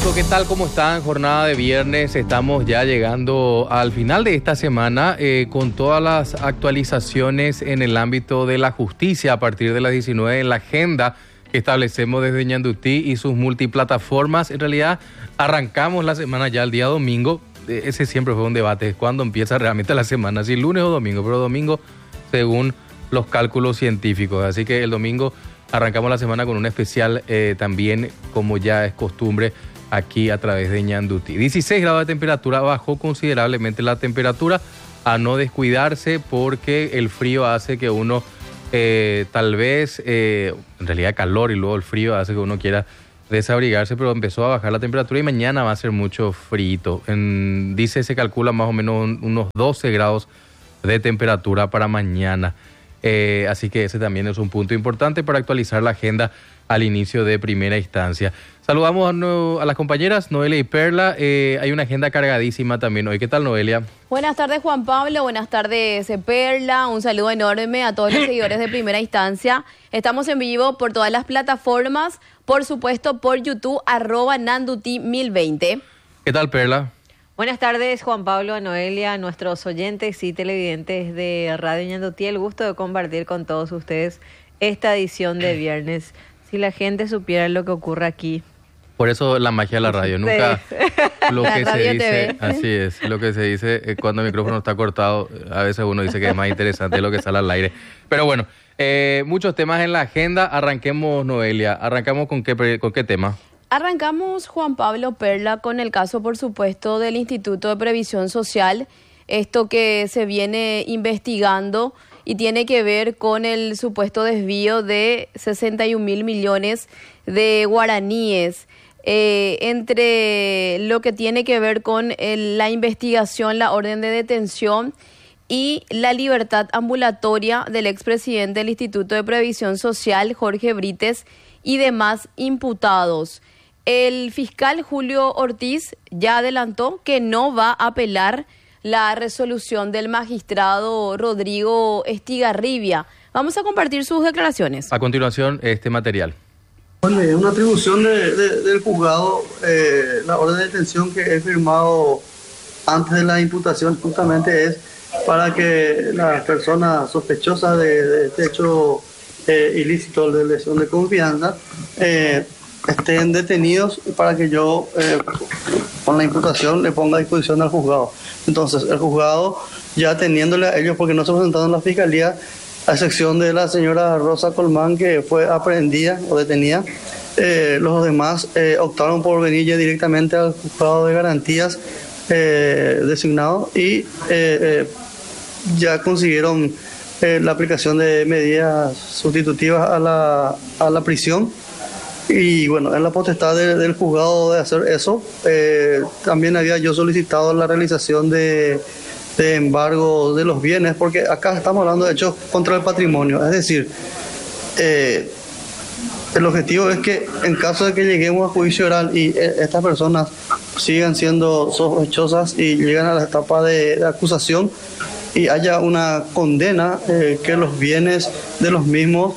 Augusto, ¿qué tal? ¿Cómo están? Jornada de viernes, estamos ya llegando al final de esta semana con todas las actualizaciones en el ámbito de la justicia a partir de las 19 en la agenda que establecemos desde Ñandutí y sus multiplataformas. En realidad arrancamos la semana ya el día domingo, ese siempre fue un debate, ¿cuándo empieza realmente la semana? Si lunes o domingo, pero domingo según los cálculos científicos, así que el domingo arrancamos la semana con un especial también, como ya es costumbre, aquí a través de Ñandutí. 16 grados de temperatura, bajó considerablemente la temperatura, a no descuidarse porque el frío hace que uno tal vez, en realidad calor y luego el frío hace que uno quiera desabrigarse, pero empezó a bajar la temperatura y mañana va a ser mucho frío. Se calcula más o menos unos 12 grados de temperatura para mañana. Así que ese también es un punto importante para actualizar la agenda al inicio de primera instancia. Saludamos a las compañeras Noelia y Perla. Hay una agenda cargadísima también hoy. ¿Qué tal, Noelia? Buenas tardes, Juan Pablo. Buenas tardes, Perla. Un saludo enorme a todos los seguidores de primera instancia. Estamos en vivo por todas las plataformas, por supuesto por YouTube, @Ñandutí1020. ¿Qué tal, Perla? Buenas tardes, Juan Pablo, a Noelia, a nuestros oyentes y televidentes de Radio Ñandutí. El gusto de compartir con todos ustedes esta edición de viernes. Si la gente supiera lo que ocurre aquí. Por eso la magia de la radio. Sí. Nunca lo La que se radio dice, TV. así es, lo que se dice cuando el micrófono está cortado, a veces uno dice que es más interesante lo que sale al aire. Pero bueno, muchos temas en la agenda. Arranquemos, Noelia. ¿Arrancamos con qué tema? Arrancamos, Juan Pablo, Perla, con el caso, por supuesto, del Instituto de Previsión Social. Esto que se viene investigando y tiene que ver con el supuesto desvío de 61.000 millones de guaraníes. Entre lo que tiene que ver con la investigación, la orden de detención y la libertad ambulatoria del expresidente del Instituto de Previsión Social, Jorge Brites, y demás imputados. El fiscal Julio Ortiz ya adelantó que no va a apelar la resolución del magistrado Rodrigo Estigarribia. Vamos a compartir sus declaraciones. A continuación, este material. Bueno, es una atribución del juzgado, la orden de detención que he firmado antes de la imputación justamente es para que las personas sospechosas de este hecho ilícito de lesión de confianza estén detenidos para que yo con la imputación le ponga a disposición al juzgado. Entonces el juzgado, ya teniéndole a ellos, porque no se presentaron en la fiscalía, a excepción de la señora Rosa Colmán, que fue aprehendida o detenida, los demás optaron por venir ya directamente al juzgado de garantías designado y ya consiguieron la aplicación de medidas sustitutivas a la prisión. Y bueno, es la potestad del juzgado de hacer eso. También había yo solicitado la realización de embargo de los bienes, porque acá estamos hablando de hechos contra el patrimonio. Es decir, el objetivo es que en caso de que lleguemos a juicio oral y estas personas sigan siendo sospechosas y llegan a la etapa de acusación y haya una condena, que los bienes de los mismos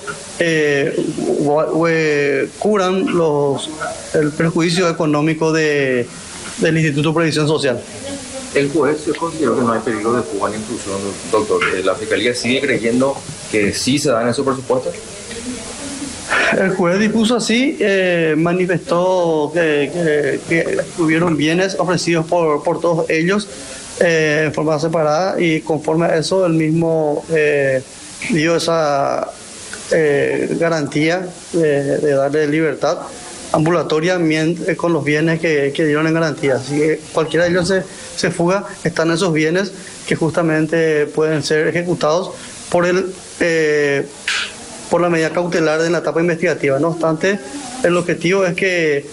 cubran el perjuicio económico del Instituto de Previsión Social. El juez consideró que no hay peligro de fuga ni intrusión, doctor. ¿La Fiscalía sigue creyendo que sí se dan esos presupuestos? El juez dispuso así, manifestó que hubieron bienes ofrecidos por todos ellos en forma separada, y conforme a eso el mismo dio esa garantía de darle libertad ambulatoria con los bienes que dieron en garantía. Así que cualquiera de ellos se fuga, están esos bienes que justamente pueden ser ejecutados por la medida cautelar de la etapa investigativa. No obstante, el objetivo es que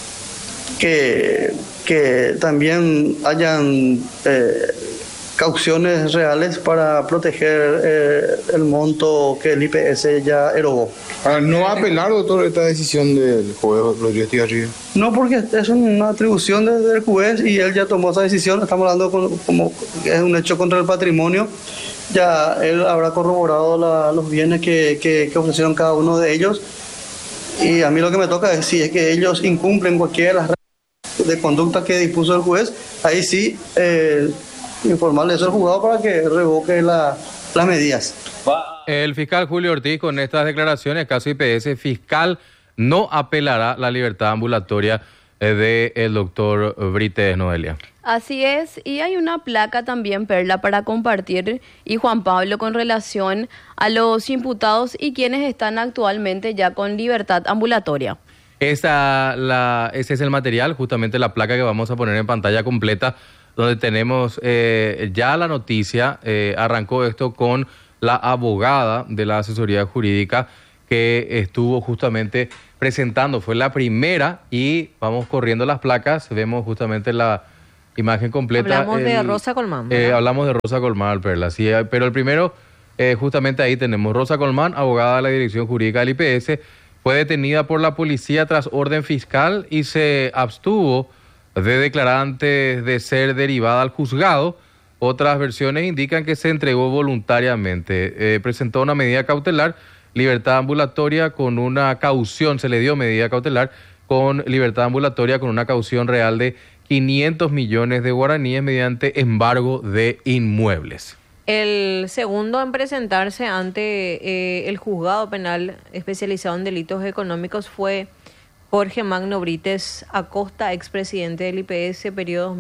también hayan cauciones reales para proteger el monto que el IPS ya erogó. ¿No va a apelar, doctor, esta decisión del juez Rodrigo Estigarribia? No, porque es una atribución del juez y él ya tomó esa decisión. Estamos hablando como que es un hecho contra el patrimonio. Ya él habrá corroborado los bienes que ofrecieron cada uno de ellos. Y a mí lo que me toca es si es que ellos incumplen cualquiera de las reglas de conducta que dispuso el juez, ahí sí informarle eso al juzgado para que revoque las medidas. El fiscal Julio Ortiz, con estas declaraciones, caso IPS, fiscal no apelará la libertad ambulatoria del doctor Brites, Noelia. Así es, y hay una placa también, Perla, para compartir, y Juan Pablo, con relación a los imputados y quienes están actualmente ya con libertad ambulatoria. Ese es el material, justamente la placa que vamos a poner en pantalla completa, donde tenemos ya la noticia. Arrancó esto con la abogada de la asesoría jurídica que estuvo justamente presentando. Fue la primera y vamos corriendo las placas, vemos justamente la imagen completa. Hablamos de Rosa Colmán. Hablamos de Rosa Colmán, Perla, sí, pero el primero, justamente ahí tenemos Rosa Colmán, abogada de la Dirección Jurídica del IPS, fue detenida por la policía tras orden fiscal y se abstuvo de declarar antes de ser derivada al juzgado. Otras versiones indican que se entregó voluntariamente. Presentó una medida cautelar, libertad ambulatoria con una caución, se le dio medida cautelar con libertad ambulatoria con una caución real de 500 millones de guaraníes mediante embargo de inmuebles. El segundo en presentarse ante el juzgado penal especializado en delitos económicos fue Jorge Magno Brites Acosta, expresidente del IPS, periodo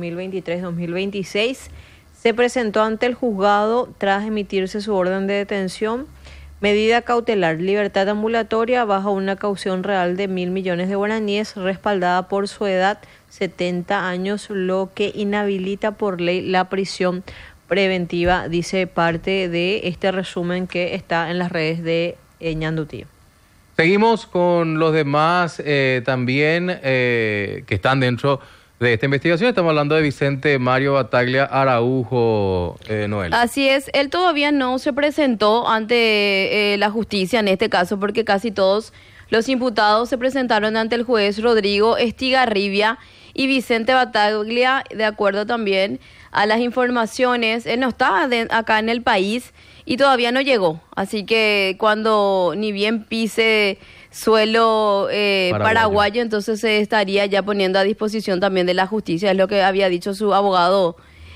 2023-2026. Se presentó ante el juzgado tras emitirse su orden de detención, medida cautelar, libertad ambulatoria bajo una caución real de 1.000 millones de guaraníes, respaldada por su edad, 70 años, lo que inhabilita por ley la prisión preventiva, dice parte de este resumen que está en las redes de Ñandutí. Seguimos con los demás también que están dentro de esta investigación. Estamos hablando de Vicente Mario Bataglia Araujo, Noel. Así es, él todavía no se presentó ante la justicia en este caso, porque casi todos los imputados se presentaron ante el juez Rodrigo Estigarribia, y Vicente Bataglia, de acuerdo también a las informaciones, él no estaba acá en el país y todavía no llegó. Así que cuando ni bien pise suelo paraguayo, entonces se estaría ya poniendo a disposición también de la justicia, es lo que había dicho su abogado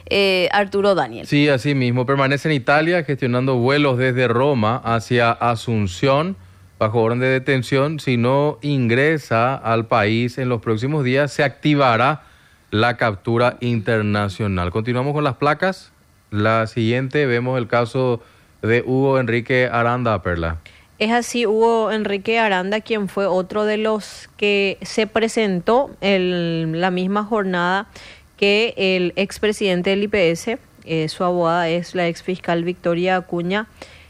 Arturo Daniel. Sí, así mismo. Permanece en Italia gestionando vuelos desde Roma hacia Asunción bajo orden de detención. Si no ingresa al país en los próximos días, se activará la captura internacional. Continuamos con las placas. La siguiente, vemos el caso de Hugo Enrique Aranda, Perla. Es así, Hugo Enrique Aranda, quien fue otro de los que se presentó en la misma jornada que el expresidente del IPS. Su abogada es la exfiscal Victoria Acuña.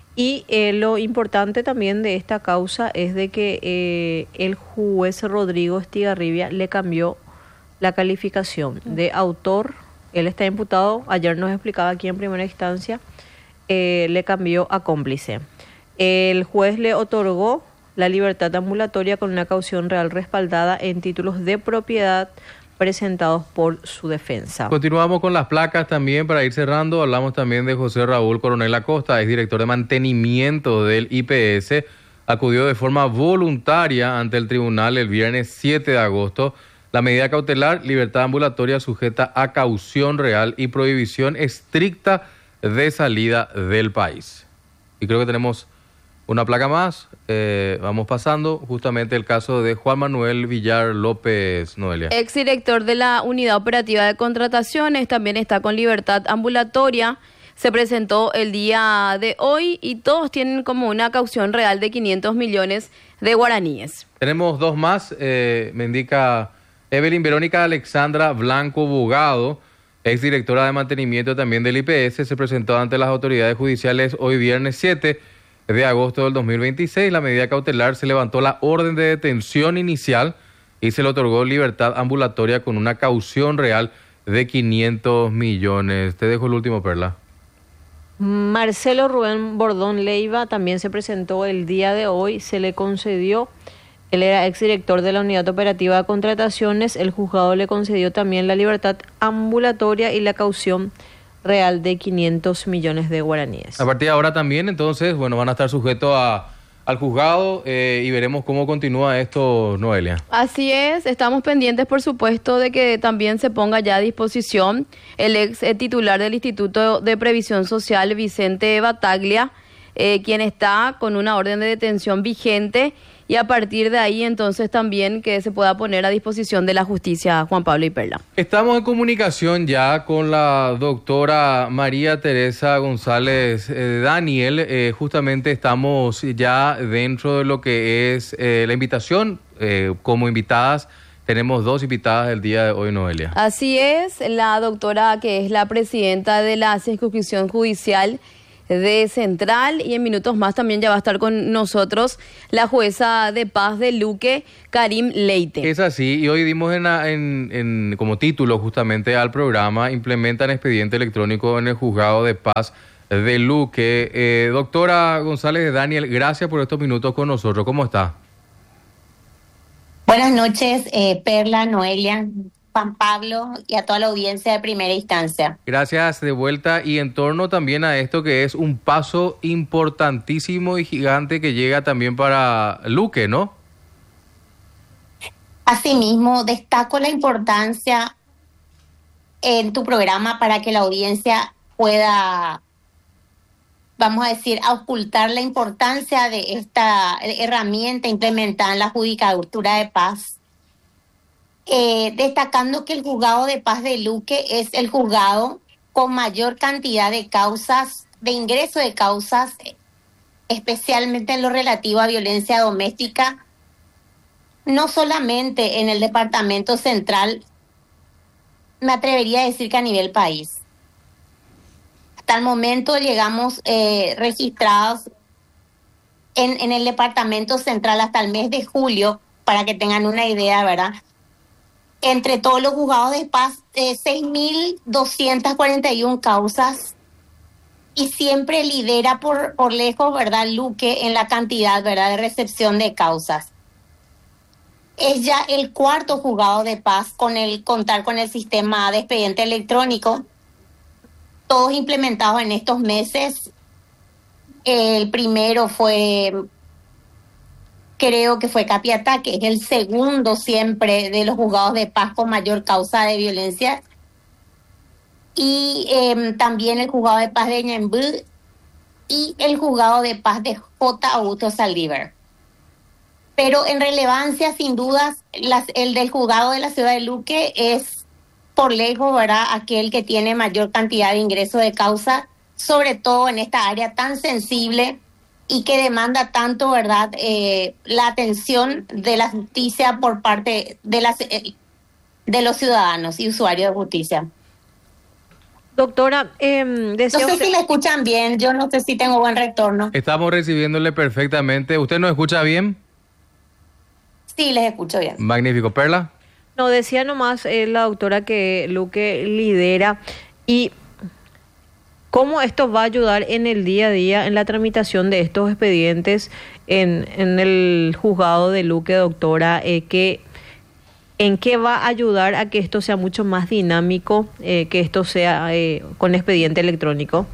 Y lo importante también de esta causa es de que el juez Rodrigo Estigarribia le cambió la calificación de autor. Él está imputado, ayer nos explicaba aquí en primera instancia, le cambió a cómplice. El juez le otorgó la libertad ambulatoria con una caución real respaldada en títulos de propiedad presentados por su defensa. Continuamos con las placas también para ir cerrando. Hablamos también de José Raúl Coronel Acosta, es director de mantenimiento del IPS. Acudió de forma voluntaria ante el tribunal el viernes 7 de agosto. La medida cautelar, libertad ambulatoria sujeta a caución real y prohibición estricta de salida del país. Y creo que tenemos una placa más. Vamos pasando justamente el caso de Juan Manuel Villar López, Noelia. Exdirector de la Unidad Operativa de Contrataciones, también está con libertad ambulatoria. Se presentó el día de hoy y todos tienen como una caución real de 500 millones de guaraníes. Tenemos dos más. Me indica Evelyn Verónica Alexandra Blanco Bogado, exdirectora de mantenimiento también del IPS, se presentó ante las autoridades judiciales hoy viernes 7 de agosto del 2026. La medida cautelar, se levantó la orden de detención inicial y se le otorgó libertad ambulatoria con una caución real de 500 millones. Te dejo el último, Perla. Marcelo Rubén Bordón Leiva también se presentó el día de hoy, se le concedió, él era exdirector de la Unidad Operativa de Contrataciones, el juzgado le concedió también la libertad ambulatoria y la caución real de 500 millones de guaraníes. A partir de ahora también, entonces, bueno, van a estar sujetos a al juzgado y veremos cómo continúa esto, Noelia. Así es, estamos pendientes, por supuesto, de que también se ponga ya a disposición el ex titular del Instituto de Previsión Social, Vicente Bataglia, quien está con una orden de detención vigente, y a partir de ahí entonces también que se pueda poner a disposición de la justicia, Juan Pablo y Perla. Estamos en comunicación ya con la doctora María Teresa González Daniel. Justamente estamos ya dentro de lo que es la invitación. Como invitadas, tenemos 2 invitadas el día de hoy, Noelia. Así es, la doctora que es la presidenta de la circunscripción judicial de Central, y en minutos más también ya va a estar con nosotros la jueza de paz de Luque, Karim Leite. Es así, y hoy dimos como título justamente al programa: implementan expediente electrónico en el juzgado de paz de Luque. Doctora González Daniel, gracias por estos minutos con nosotros. ¿Cómo está? Buenas noches, Perla, Noelia, Juan Pablo y a toda la audiencia de primera instancia. Gracias de vuelta, y en torno también a esto que es un paso importantísimo y gigante que llega también para Luque, ¿no? Asimismo, destaco la importancia en tu programa para que la audiencia pueda, vamos a decir, ocultar la importancia de esta herramienta implementada en la Judicatura de Paz. Destacando que el juzgado de paz de Luque es el juzgado con mayor cantidad de causas, de ingreso de causas, especialmente en lo relativo a violencia doméstica, no solamente en el departamento central, me atrevería a decir que a nivel país. Hasta el momento llegamos registrados en el departamento central hasta el mes de julio, para que tengan una idea, ¿verdad? Entre todos los juzgados de paz, 6.241 causas, y siempre lidera por lejos, ¿verdad?, Luque en la cantidad, ¿verdad?, de recepción de causas. Es ya el 4º juzgado de paz contar con el sistema de expediente electrónico, todos implementados en estos meses. El primero creo que fue Capiatá, que es el segundo siempre de los juzgados de paz con mayor causa de violencia. Y también el juzgado de paz de Ñemby y el juzgado de paz de J. Augusto Saldívar. Pero en relevancia, sin dudas, el del juzgado de la ciudad de Luque es por lejos, ¿verdad?, aquel que tiene mayor cantidad de ingresos de causa, sobre todo en esta área tan sensible y que demanda tanto, ¿verdad?, la atención de la justicia por parte de los ciudadanos y usuarios de justicia. Doctora, no sé si me escuchan bien, yo no sé si tengo buen retorno. Estamos recibiéndole perfectamente. ¿Usted nos escucha bien? Sí, les escucho bien. Magnífico. ¿Perla? No, decía nomás la doctora que Luque lidera, y cómo esto va a ayudar en el día a día en la tramitación de estos expedientes en el juzgado de Luque, doctora. ¿En qué va a ayudar a que esto sea mucho más dinámico, que esto sea con expediente electrónico?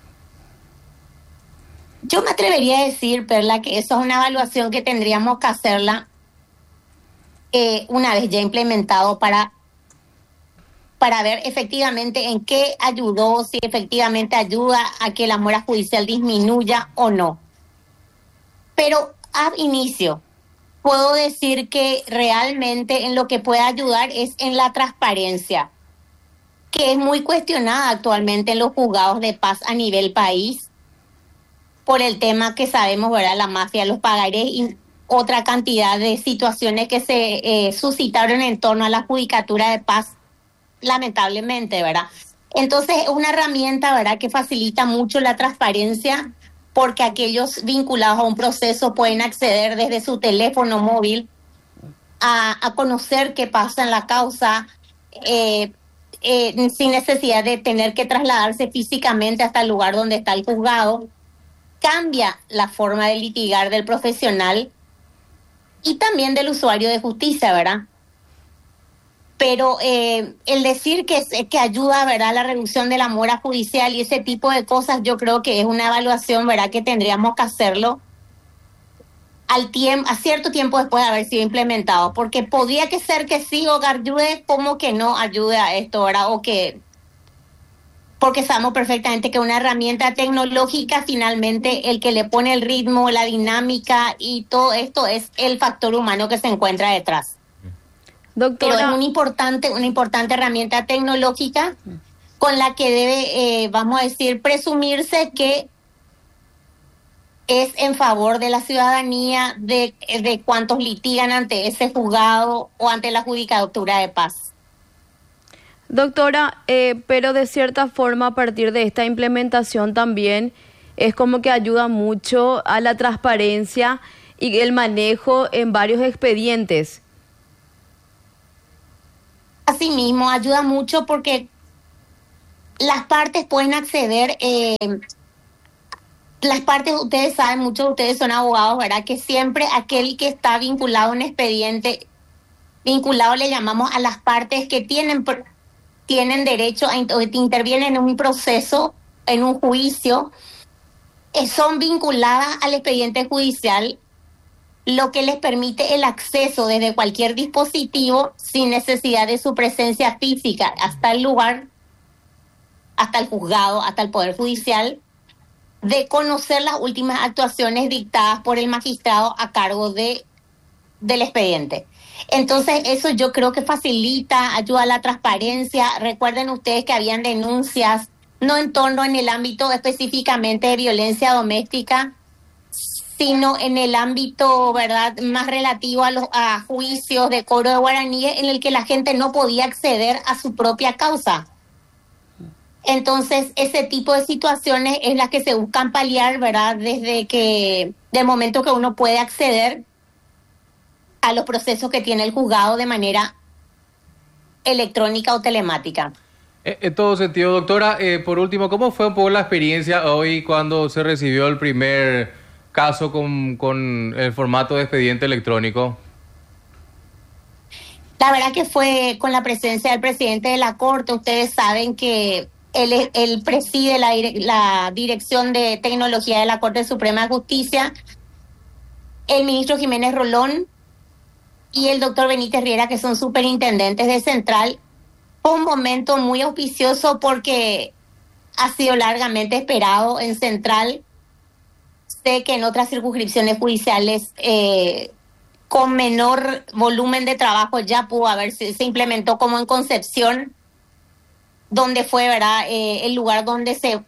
Yo me atrevería a decir, Perla, que eso es una evaluación que tendríamos que hacerla una vez ya implementado para ver efectivamente en qué ayudó, si efectivamente ayuda a que la mora judicial disminuya o no. Pero ab inicio, puedo decir que realmente en lo que puede ayudar es en la transparencia, que es muy cuestionada actualmente en los juzgados de paz a nivel país, por el tema que sabemos, ¿verdad?, la mafia, los pagarés y otra cantidad de situaciones que se suscitaron en torno a la judicatura de paz, lamentablemente, ¿verdad? Entonces es una herramienta, ¿verdad?, que facilita mucho la transparencia, porque aquellos vinculados a un proceso pueden acceder desde su teléfono móvil a conocer qué pasa en la causa, sin necesidad de tener que trasladarse físicamente hasta el lugar donde está el juzgado. Cambia la forma de litigar del profesional y también del usuario de justicia, ¿verdad? Pero el decir que ayuda, ¿verdad?, a la reducción de la mora judicial y ese tipo de cosas, yo creo que es una evaluación, ¿verdad?, que tendríamos que hacerlo a cierto tiempo después de haber sido implementado, porque podría que ser que sí o ayude, como que no ayude a esto, ¿verdad? Porque sabemos perfectamente que una herramienta tecnológica, finalmente el que le pone el ritmo, la dinámica y todo esto es el factor humano que se encuentra detrás. Doctora, Pero es una importante herramienta tecnológica con la que debe, vamos a decir, presumirse que es en favor de la ciudadanía, de cuantos litigan ante ese juzgado o ante la Judicatura de Paz. doctora, pero de cierta forma a partir de esta implementación también es como que ayuda mucho a la transparencia y el manejo en varios expedientes. Asimismo, ayuda mucho porque las partes pueden acceder, las partes, ustedes saben, muchos de ustedes son abogados, ¿verdad? Que siempre aquel que está vinculado a un expediente, vinculado le llamamos a las partes que tienen derecho o intervienen en un proceso, en un juicio, son vinculadas al expediente judicial, lo que les permite el acceso desde cualquier dispositivo sin necesidad de su presencia física hasta el lugar, hasta el juzgado, hasta el Poder Judicial, de conocer las últimas actuaciones dictadas por el magistrado a cargo del expediente. Entonces eso yo creo que facilita, ayuda a la transparencia. Recuerden ustedes que habían denuncias, no en el ámbito específicamente de violencia doméstica, sino en el ámbito, ¿verdad?, más relativo a juicios de cobro de guaraníes en el que la gente no podía acceder a su propia causa. Entonces, ese tipo de situaciones es las que se buscan paliar, ¿verdad?, del momento que uno puede acceder a los procesos que tiene el juzgado de manera electrónica o telemática. En todo sentido, doctora, por último, ¿cómo fue un poco la experiencia hoy cuando se recibió el primer caso con el formato de expediente electrónico? La verdad que fue con la presencia del presidente de la Corte. Ustedes saben que él preside la Dirección de Tecnología de la Corte Suprema de Justicia, el ministro Jiménez Rolón y el doctor Benítez Riera, que son superintendentes de Central. Fue un momento muy auspicioso porque ha sido largamente esperado en Central. Sé que en otras circunscripciones judiciales con menor volumen de trabajo ya pudo se implementó, como en Concepción, donde fue, ¿verdad?, el lugar donde se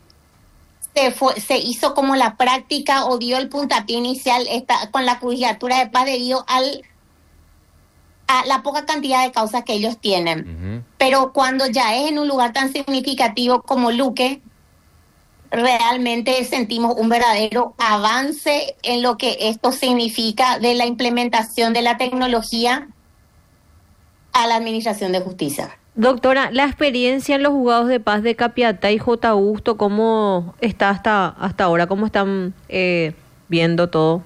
hizo como la práctica o dio el puntapié inicial con la Judicatura de Paz debido a la poca cantidad de causas que ellos tienen. Uh-huh. Pero cuando ya es en un lugar tan significativo como Luque, realmente sentimos un verdadero avance en lo que esto significa de la implementación de la tecnología a la Administración de Justicia. Doctora, la experiencia en los juzgados de paz de Capiatá y J. Augusto, ¿cómo está hasta ahora? ¿Cómo están viendo todo?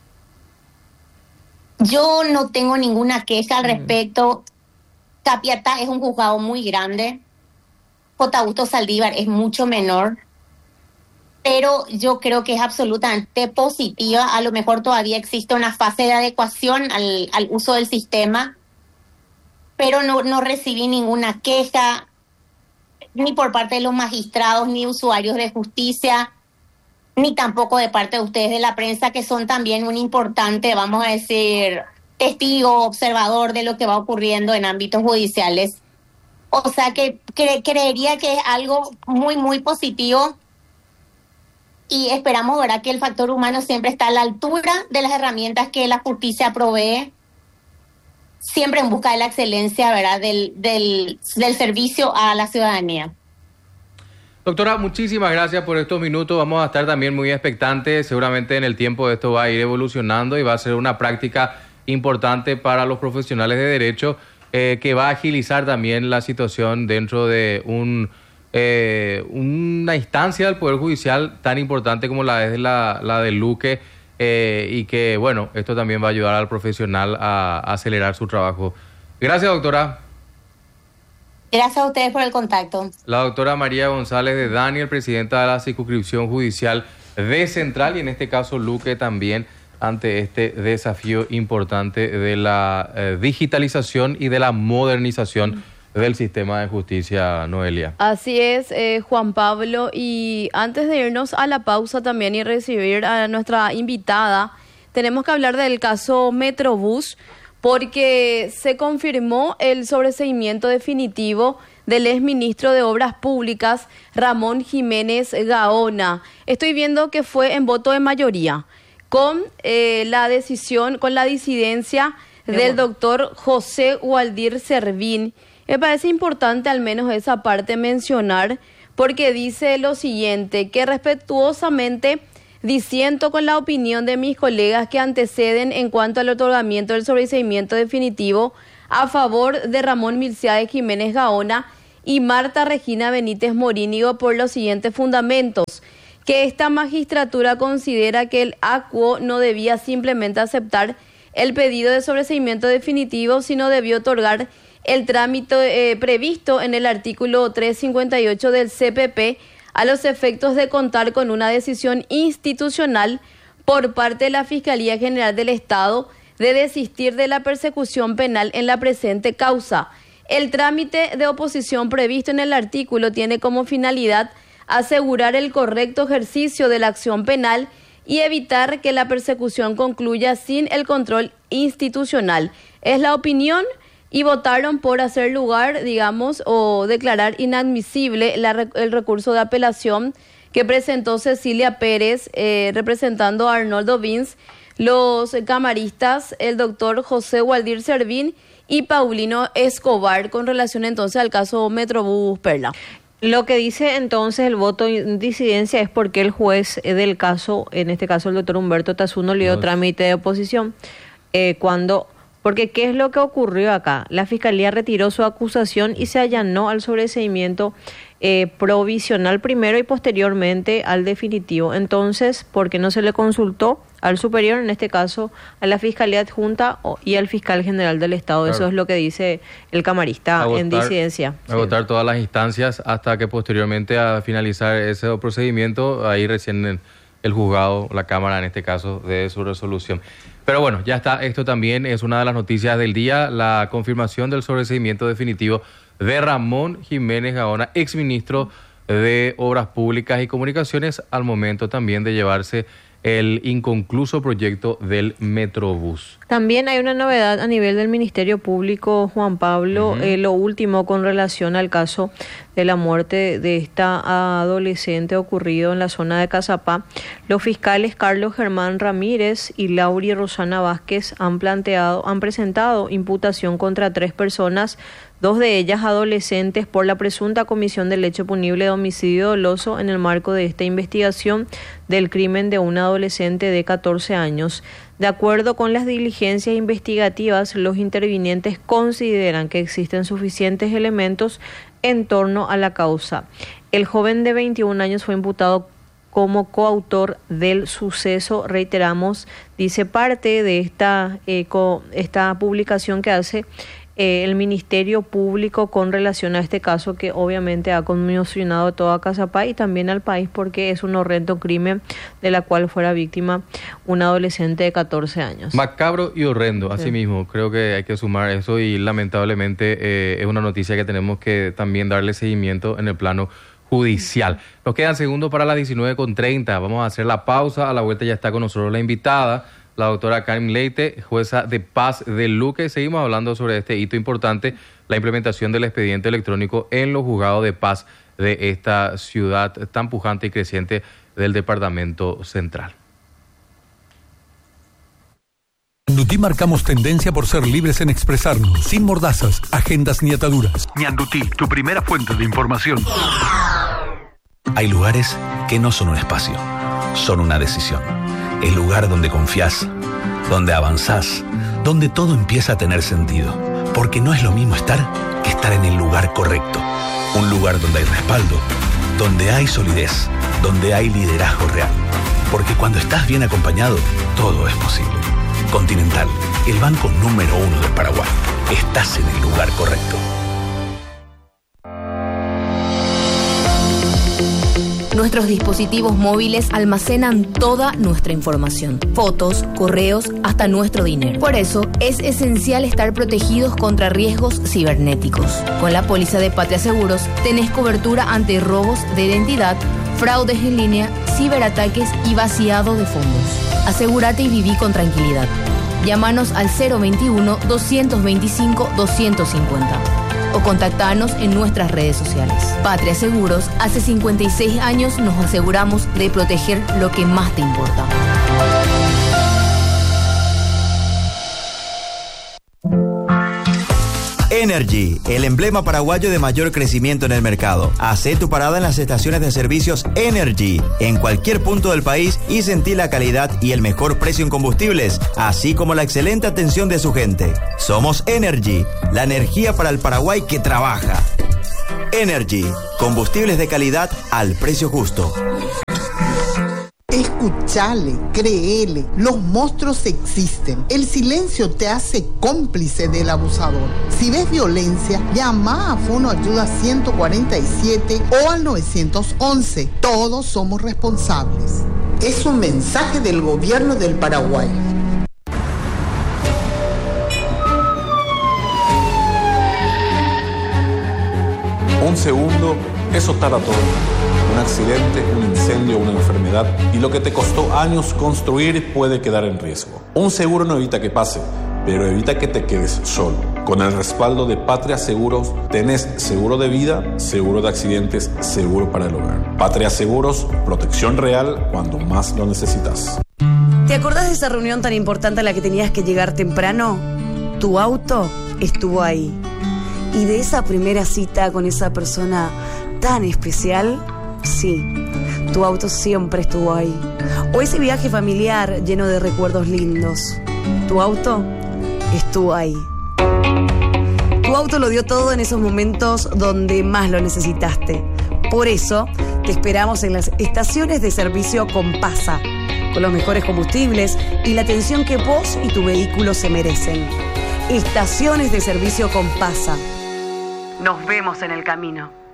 Yo no tengo ninguna queja al respecto. Capiatá es un juzgado muy grande. J. Augusto Saldívar es mucho menor. Pero yo creo que es absolutamente positiva. A lo mejor todavía existe una fase de adecuación al uso del sistema, pero no recibí ninguna queja, ni por parte de los magistrados, ni usuarios de justicia, ni tampoco de parte de ustedes de la prensa, que son también un importante, vamos a decir, testigo, observador de lo que va ocurriendo en ámbitos judiciales. O sea que creería que es algo muy, muy positivo. Y esperamos, ¿verdad?, que el factor humano siempre está a la altura de las herramientas que la justicia provee, siempre en busca de la excelencia, ¿verdad?, del servicio a la ciudadanía. Doctora, muchísimas gracias por estos minutos. Vamos a estar también muy expectantes. Seguramente en el tiempo esto va a ir evolucionando y va a ser una práctica importante para los profesionales de derecho que va a agilizar también la situación dentro de una instancia del Poder Judicial tan importante como la es la de Luque, y que, bueno, esto también va a ayudar al profesional a acelerar su trabajo. Gracias, doctora. Gracias a ustedes por el contacto. La doctora María González de Daniel, presidenta de la circunscripción judicial de Central, y en este caso Luque también. ante este desafío importante de la digitalización y de la modernización del sistema de justicia, Noelia. Así es, Juan Pablo, y antes de irnos a la pausa también y recibir a nuestra invitada, tenemos que hablar del caso Metrobús, porque se confirmó el sobreseimiento definitivo del exministro de Obras Públicas, Ramón Jiménez Gaona. Estoy viendo que fue en voto de mayoría, con la disidencia del doctor José Waldir Servín. Me parece importante al menos esa parte mencionar, porque dice lo siguiente, que respetuosamente disiento con la opinión de mis colegas que anteceden en cuanto al otorgamiento del sobreseimiento definitivo a favor de Ramón Milciades Jiménez Gaona y Marta Regina Benítez Morínigo por los siguientes fundamentos: que esta magistratura considera que el ACUO no debía simplemente aceptar el pedido de sobreseimiento definitivo, sino debió otorgar el trámite previsto en el artículo 358 del CPP a los efectos de contar con una decisión institucional por parte de la Fiscalía General del Estado de desistir de la persecución penal en la presente causa. El trámite de oposición previsto en el artículo tiene como finalidad asegurar el correcto ejercicio de la acción penal y evitar que la persecución concluya sin el control institucional. Es la opinión, y votaron por hacer lugar, digamos, o declarar inadmisible el recurso de apelación que presentó Cecilia Pérez, representando a Arnoldo Vins, los camaristas, el doctor José Waldir Servín y Paulino Escobar, con relación entonces al caso Metrobús, Perla. Lo que dice entonces el voto en disidencia es porque el juez del caso, en este caso el doctor Humberto Tazuno, le dio trámite de oposición porque ¿qué es lo que ocurrió acá? La Fiscalía retiró su acusación y se allanó al sobreseimiento provisional primero y posteriormente al definitivo. Entonces, ¿por qué no se le consultó al superior, en este caso a la Fiscalía Adjunta y al Fiscal General del Estado? Claro. Eso es lo que dice el camarista en disidencia. Agotar todas las instancias hasta que posteriormente, a finalizar ese procedimiento, ahí recién el juzgado, la Cámara en este caso, de su resolución. Pero bueno, ya está, esto también es una de las noticias del día, la confirmación del sobreseimiento definitivo de Ramón Jiménez Gaona, exministro de Obras Públicas y Comunicaciones, al momento también de llevarse el inconcluso proyecto del Metrobús. También hay una novedad a nivel del Ministerio Público, Juan Pablo, lo último con relación al caso de la muerte de esta adolescente ocurrido en la zona de Cazapá. Los fiscales Carlos Germán Ramírez y Lauri Rosana Vázquez han presentado imputación contra 3 personas, 2 de ellas adolescentes, por la presunta comisión del hecho punible de homicidio doloso en el marco de esta investigación del crimen de una adolescente de 14 años. De acuerdo con las diligencias investigativas, los intervinientes consideran que existen suficientes elementos en torno a la causa. El joven de 21 años fue imputado como coautor del suceso. Reiteramos, dice parte de esta publicación que hace el Ministerio Público con relación a este caso, que obviamente ha conmocionado a toda Cazapá y también al país, porque es un horrendo crimen de la cual fuera víctima una adolescente de 14 años. Macabro y horrendo, así mismo. Creo que hay que sumar eso y lamentablemente es una noticia que tenemos que también darle seguimiento en el plano judicial. Nos quedan segundos para las 19:30. Vamos a hacer la pausa. A la vuelta ya está con nosotros la invitada, la doctora Karen Leite, jueza de paz de Luque. Seguimos hablando sobre este hito importante, la implementación del expediente electrónico en los juzgados de paz de esta ciudad tan pujante y creciente del departamento central. En Ñandutí marcamos tendencia por ser libres en expresarnos, sin mordazas, agendas ni ataduras. Ñandutí, tu primera fuente de información. Hay lugares que no son un espacio, son una decisión. El lugar donde confías, donde avanzás, donde todo empieza a tener sentido. Porque no es lo mismo estar que estar en el lugar correcto. Un lugar donde hay respaldo, donde hay solidez, donde hay liderazgo real. Porque cuando estás bien acompañado, todo es posible. Continental, el banco número 1 del Paraguay. Estás en el lugar correcto. Nuestros dispositivos móviles almacenan toda nuestra información, fotos, correos, hasta nuestro dinero. Por eso, es esencial estar protegidos contra riesgos cibernéticos. Con la póliza de Patria Seguros, tenés cobertura ante robos de identidad, fraudes en línea, ciberataques y vaciado de fondos. Asegúrate y viví con tranquilidad. Llámanos al 021-225-250 o contactanos en nuestras redes sociales. Patria Seguros, hace 56 años nos aseguramos de proteger lo que más te importa. Energy, el emblema paraguayo de mayor crecimiento en el mercado. Hacé tu parada en las estaciones de servicios Energy, en cualquier punto del país, y sentí la calidad y el mejor precio en combustibles, así como la excelente atención de su gente. Somos Energy, la energía para el Paraguay que trabaja. Energy, combustibles de calidad al precio justo. Escuchale, créele, los monstruos existen. El silencio te hace cómplice del abusador. Si ves violencia, llama a Fono Ayuda 147 o al 911. Todos somos responsables. Es un mensaje del gobierno del Paraguay. Un segundo es soltar a todo. Un accidente, un incendio, una enfermedad, y lo que te costó años construir puede quedar en riesgo. Un seguro no evita que pase, pero evita que te quedes solo. Con el respaldo de Patria Seguros, tenés seguro de vida, seguro de accidentes, seguro para el hogar. Patria Seguros, protección real cuando más lo necesitas. ¿Te acordás de esa reunión tan importante a la que tenías que llegar temprano? Tu auto estuvo ahí. Y de esa primera cita con esa persona tan especial, sí, tu auto siempre estuvo ahí. O ese viaje familiar lleno de recuerdos lindos, tu auto estuvo ahí. Tu auto lo dio todo en esos momentos donde más lo necesitaste. Por eso te esperamos en las estaciones de servicio Compasa, con los mejores combustibles y la atención que vos y tu vehículo se merecen. Estaciones de servicio Compasa. Nos vemos en el camino.